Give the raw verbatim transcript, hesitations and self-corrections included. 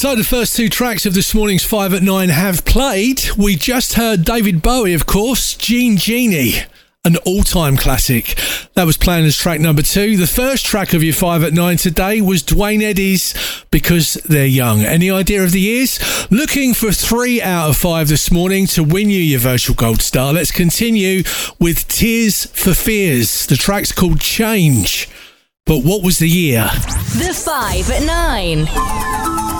So the first two tracks of this morning's five at nine have played. We just heard David Bowie, of course, Jean Genie, an all-time classic. That was playing as track number two. The first track of your five at nine today was Dwayne Eddy's Because They're Young. Any idea of the years? Looking for three out of five this morning to win you your virtual gold star. Let's continue with Tears for Fears. The track's called Change. But what was the year? The five at nine.